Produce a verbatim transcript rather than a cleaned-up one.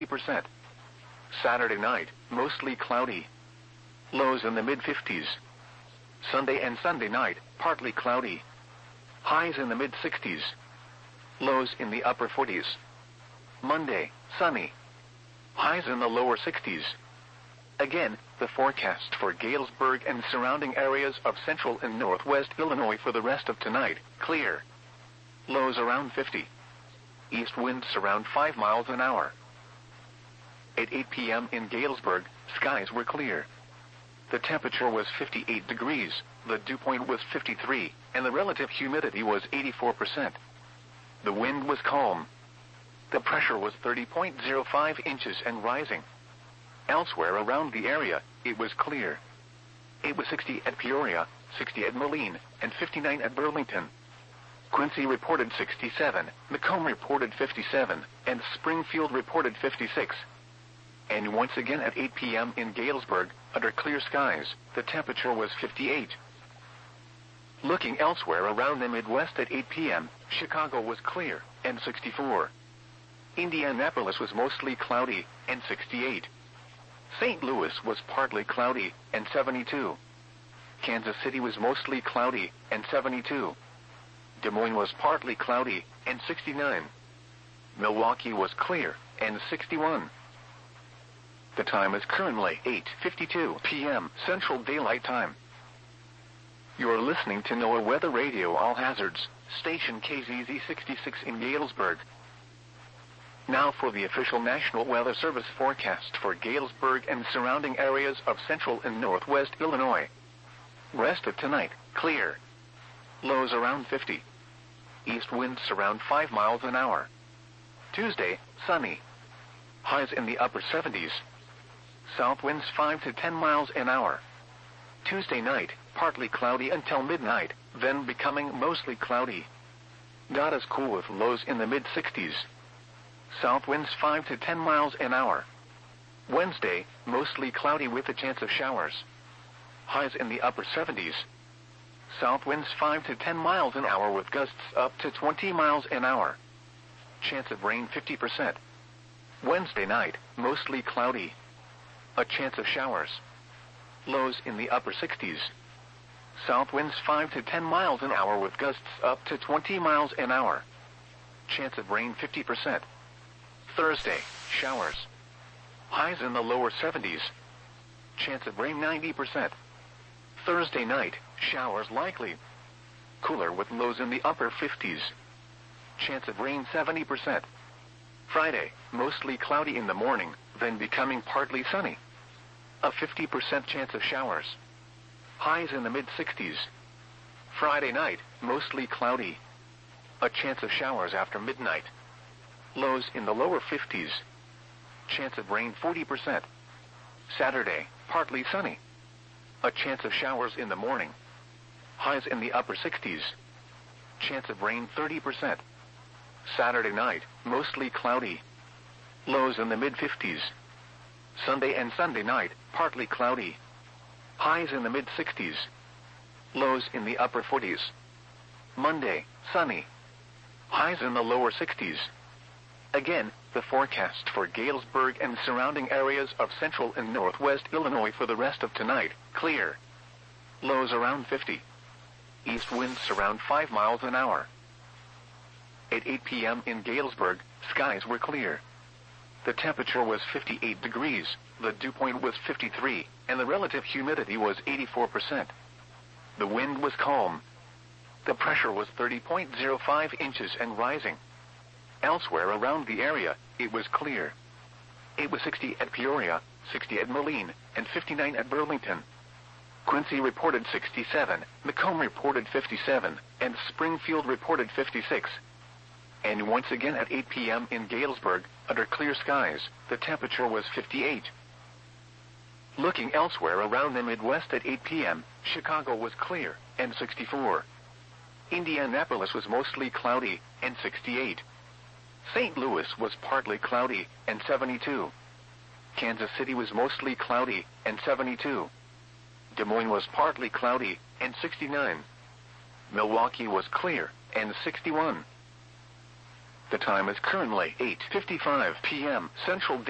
percent. Saturday night, mostly cloudy. Lows in the mid fifties. Sunday and Sunday night, partly cloudy. Highs in the mid sixties. Lows in the upper forties. Monday, sunny. Highs in the lower sixties. Again, the forecast for Galesburg and surrounding areas of central and northwest Illinois for the rest of tonight, clear. Lows around fifty. East winds around five miles an hour. At eight p m in Galesburg, skies were clear. The temperature was fifty-eight degrees, the dew point was fifty-three, and the relative humidity was eighty-four percent. The wind was calm. The pressure was thirty point zero five inches and rising. Elsewhere around the area, it was clear. It was sixty at Peoria, sixty at Moline, and fifty-nine at Burlington. Quincy reported sixty-seven, Macomb reported fifty-seven, and Springfield reported fifty-six. And once again at eight p m in Galesburg, under clear skies, the temperature was fifty-eight. Looking elsewhere around the Midwest at eight p m, Chicago was clear, and sixty-four. Indianapolis was mostly cloudy, and sixty-eight. Saint Louis was partly cloudy, and seventy-two. Kansas City was mostly cloudy, and seventy-two. Des Moines was partly cloudy, and sixty-nine. Milwaukee was clear, and sixty-one. The time is currently eight fifty-two p m Central Daylight Time. You are listening to NOAA Weather Radio All Hazards, station K Z Z sixty-six in Galesburg. Now for the official National Weather Service forecast for Galesburg and surrounding areas of central and northwest Illinois. Rest of tonight, clear. Lows around fifty. East winds around five miles an hour. Tuesday, sunny. Highs in the upper seventies. South winds five to ten miles an hour. Tuesday night, partly cloudy until midnight, then becoming mostly cloudy. Not as cool with lows in the mid sixties. South winds five to ten miles an hour. Wednesday, mostly cloudy with a chance of showers. Highs in the upper seventies. South winds five to ten miles an hour with gusts up to twenty miles an hour. Chance of rain fifty percent. Wednesday night, mostly cloudy. A chance of showers. Lows in the upper sixties. South winds five to ten miles an hour with gusts up to twenty miles an hour. Chance of rain fifty percent. Thursday, showers. Highs in the lower seventies. Chance of rain ninety percent. Thursday night, showers likely. Cooler with lows in the upper fifties. Chance of rain seventy percent. Friday, mostly cloudy in the morning, then becoming partly sunny. A fifty percent chance of showers. Highs in the mid sixties. Friday night, mostly cloudy. A chance of showers after midnight. Lows in the lower fifties. Chance of rain forty percent. Saturday, partly sunny. A chance of showers in the morning. Highs in the upper sixties. Chance of rain thirty percent. Saturday night, mostly cloudy. Lows in the mid fifties. Sunday and Sunday night, partly cloudy. Highs in the mid sixties. Lows in the upper forties. Monday, sunny. Highs in the lower sixties. Again, the forecast for Galesburg and surrounding areas of central and northwest Illinois for the rest of tonight, clear. Lows around fifty. East winds around five miles an hour. At eight p m in Galesburg, skies were clear. The temperature was fifty-eight degrees, the dew point was fifty-three, and the relative humidity was eighty-four percent. The wind was calm. The pressure was thirty point zero five inches and rising. Elsewhere around the area, it was clear. It was sixty at Peoria, sixty at Moline, and fifty-nine at Burlington. Quincy reported sixty-seven, Macomb reported fifty-seven, and Springfield reported fifty-six. And once again at eight p m in Galesburg, under clear skies, the temperature was fifty-eight. Looking elsewhere around the Midwest at eight p m, Chicago was clear, and sixty-four. Indianapolis was mostly cloudy, and sixty-eight. Saint Louis was partly cloudy, and seventy-two. Kansas City was mostly cloudy, and seventy-two. Des Moines was partly cloudy, and sixty-nine. Milwaukee was clear, and sixty-one. The time is currently eight fifty-five p m Central